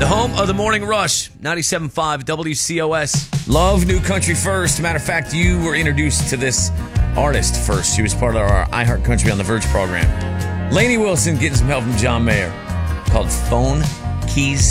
The home of the Morning Rush, 97.5 WCOS. Love New Country First. Matter of fact, you were introduced to this artist first. She was part of our iHeart Country on the Verge program. Lainey Wilson getting some help from John Mayer, called Phone Keys